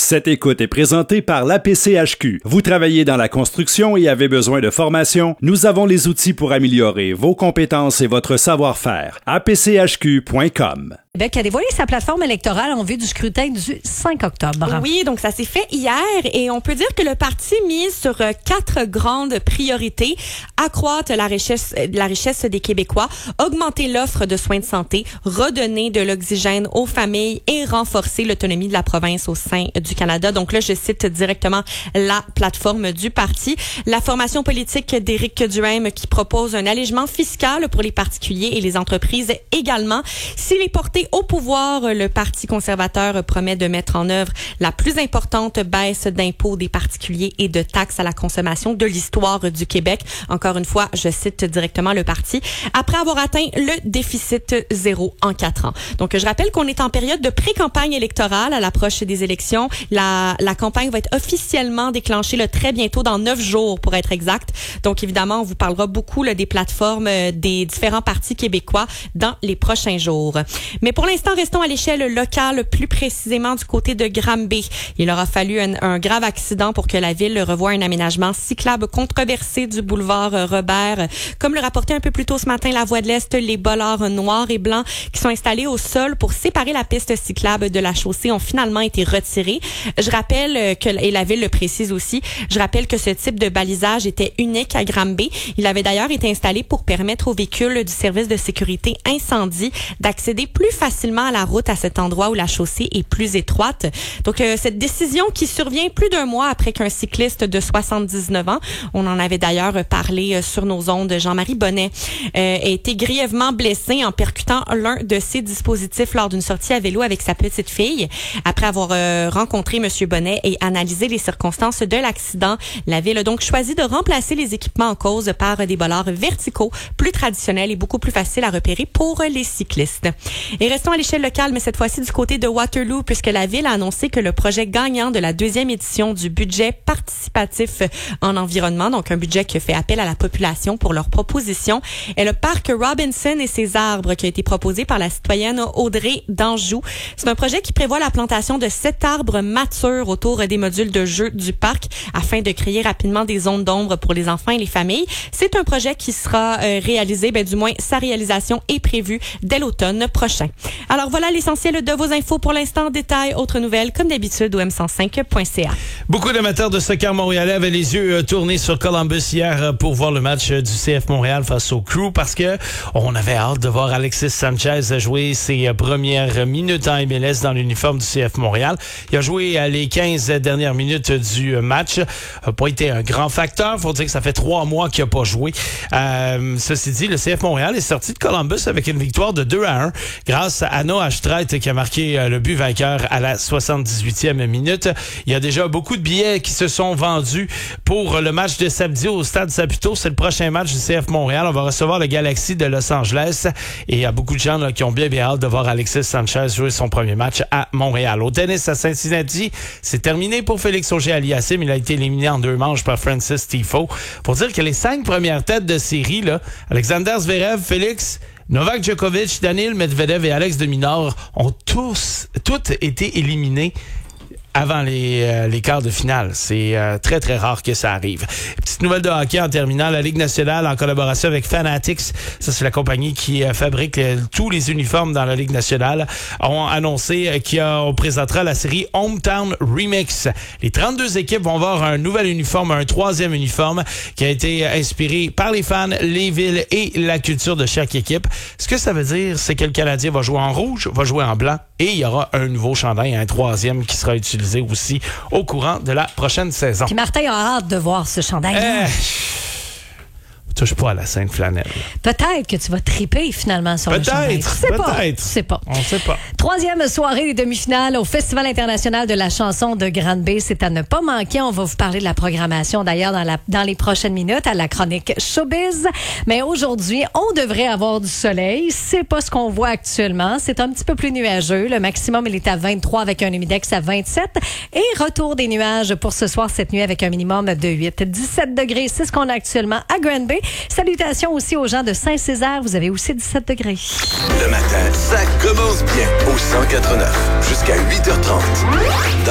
Cette écoute est présentée par l'APCHQ. Vous travaillez dans la construction et avez besoin de formation? Nous avons les outils pour améliorer vos compétences et votre savoir-faire. apchq.com. Québec a dévoilé sa plateforme électorale en vue du scrutin du 5 octobre. Oui, donc ça s'est fait hier et on peut dire que le parti mise sur 4 grandes priorités. Accroître la richesse des Québécois, augmenter l'offre de soins de santé, redonner de l'oxygène aux familles et renforcer l'autonomie de la province au sein du Canada. Donc là, je cite directement la plateforme du parti. La formation politique d'Éric Duhaime qui propose un allègement fiscal pour les particuliers et les entreprises également. S'il est porté au pouvoir, le Parti conservateur promet de mettre en œuvre la plus importante baisse d'impôts des particuliers et de taxes à la consommation de l'histoire du Québec. Encore une fois, je cite directement le parti. Après avoir atteint le déficit zéro en 4 ans. Donc, je rappelle qu'on est en période de pré-campagne électorale à l'approche des élections. La campagne va être officiellement déclenchée très bientôt, dans 9 jours pour être exact. Donc, évidemment, on vous parlera beaucoup des plateformes des différents partis québécois dans les prochains jours. Mais pour l'instant, restons à l'échelle locale, plus précisément du côté de Granby. Il aura fallu un grave accident pour que la ville revoie un aménagement cyclable controversé du boulevard Robert. Comme le rapportait un peu plus tôt ce matin La Voix de l'Est, les bollards noirs et blancs qui sont installés au sol pour séparer la piste cyclable de la chaussée ont finalement été retirés. Je rappelle que, et la ville le précise aussi, je rappelle que ce type de balisage était unique à Granby. Il avait d'ailleurs été installé pour permettre aux véhicules du service de sécurité incendie d'accéder plus facilement à la route à cet endroit où la chaussée est plus étroite. Donc, cette décision qui survient plus d'un mois après qu'un cycliste de 79 ans, on en avait d'ailleurs parlé sur nos ondes, Jean-Marie Bonnet, a été grièvement blessé en percutant l'un de ses dispositifs lors d'une sortie à vélo avec sa petite fille. Après avoir rencontré M. Bonnet et analysé les circonstances de l'accident, la ville a donc choisi de remplacer les équipements en cause par des bollards verticaux, plus traditionnels et beaucoup plus faciles à repérer pour les cyclistes. Et restons à l'échelle locale, mais cette fois-ci du côté de Waterloo, puisque la ville a annoncé que le projet gagnant de la 2e édition du budget participatif en environnement, donc un budget qui fait appel à la population pour leurs propositions, est le parc Robinson et ses arbres qui a été proposé par la citoyenne Audrey d'Anjou. C'est un projet qui prévoit la plantation de 7 arbres matures autour des modules de jeu du parc afin de créer rapidement des zones d'ombre pour les enfants et les familles. C'est un projet qui sera réalisé, du moins sa réalisation est prévue dès l'automne prochain. Alors voilà l'essentiel de vos infos pour l'instant. Détails, autres nouvelles, comme d'habitude, au m105.ca. Beaucoup d'amateurs de soccer montréalais avaient les yeux tournés sur Columbus hier pour voir le match du CF Montréal face au Crew parce que on avait hâte de voir Alexis Sanchez jouer ses premières minutes en MLS dans l'uniforme du CF Montréal. Il a joué les 15 dernières minutes du match. N'a pas été un grand facteur. Faut dire que ça fait 3 mois qu'il n'a pas joué. Ceci dit, le CF Montréal est sorti de Columbus avec une victoire de 2-1 grâce à Noah Streit qui a marqué le but vainqueur à la 78e minute. Il y a déjà beaucoup de billets qui se sont vendus pour le match de samedi au Stade Saputo. C'est le prochain match du CF Montréal. On va recevoir le Galaxy de Los Angeles et il y a beaucoup de gens qui ont bien hâte de voir Alexis Sanchez jouer son premier match à Montréal. Au tennis à Cincinnati, c'est terminé pour Félix Auger-Aliassime. Il a été éliminé en 2 manches par Francis Tiafoe. Pour dire que les 5 premières têtes de série, là, Alexander Zverev, Félix, Novak Djokovic, Daniil Medvedev et Alex de Minaur ont toutes été éliminés avant les quarts de finale. C'est très, très rare que ça arrive. Petite nouvelle de hockey en terminant. La Ligue nationale, en collaboration avec Fanatics, ça c'est la compagnie qui fabrique tous les uniformes dans la Ligue nationale, ont annoncé qu'on présentera la série Hometown Remix. Les 32 équipes vont avoir un nouvel uniforme, un 3e uniforme qui a été inspiré par les fans, les villes et la culture de chaque équipe. Ce que ça veut dire, c'est que le Canadien va jouer en rouge, va jouer en blanc et il y aura un nouveau chandail, un 3e qui sera utilisé aussi au courant de la prochaine saison. Puis Martin a hâte de voir ce chandail. Touche pas à la Sainte Flanelle. Peut-être que tu vas triper finalement sur le chandail. Peut-être. Tu sais pas. On sait pas. 3e soirée des demi-finales au Festival international de la chanson de Granby. C'est à ne pas manquer. On va vous parler de la programmation d'ailleurs dans les prochaines minutes à la chronique Showbiz. Mais aujourd'hui, on devrait avoir du soleil. C'est pas ce qu'on voit actuellement. C'est un petit peu plus nuageux. Le maximum, il est à 23 avec un humidex à 27. Et retour des nuages pour ce soir cette nuit avec un minimum de 8. 17 degrés, c'est ce qu'on a actuellement à Granby. Salutations aussi aux gens de Saint-Césaire. Vous avez aussi 17 degrés. Le matin, ça commence bien au 104.9 jusqu'à 8h30.